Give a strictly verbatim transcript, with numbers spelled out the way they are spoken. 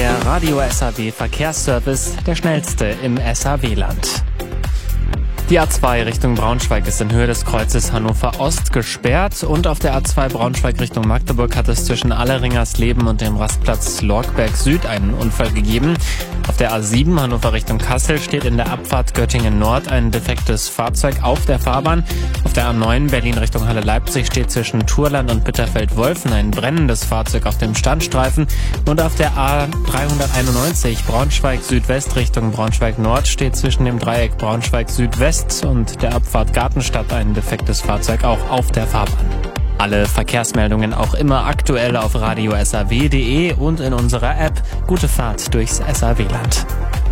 Der Radio S A W Verkehrsservice, der schnellste im S A W-Land. Die A zwei Richtung Braunschweig ist in Höhe des Kreuzes Hannover Ost gesperrt und auf der A zwei Braunschweig Richtung Magdeburg hat es zwischen Alleringersleben und dem Rastplatz Lorgberg Süd einen Unfall gegeben. Auf der A sieben Hannover Richtung Kassel steht in der Abfahrt Göttingen Nord ein defektes Fahrzeug auf der Fahrbahn. Auf der A neun Berlin Richtung Halle Leipzig steht zwischen Thurland und Bitterfeld-Wolfen ein brennendes Fahrzeug auf dem Standstreifen. Und auf der A dreihunderteinundneunzig Braunschweig Südwest Richtung Braunschweig Nord steht zwischen dem Dreieck Braunschweig Südwest und der Abfahrt Gartenstadt ein defektes Fahrzeug auch auf der Fahrbahn. Alle Verkehrsmeldungen auch immer aktuell auf radio s a w punkt d e und in unserer App. Gute Fahrt durchs S A W-Land.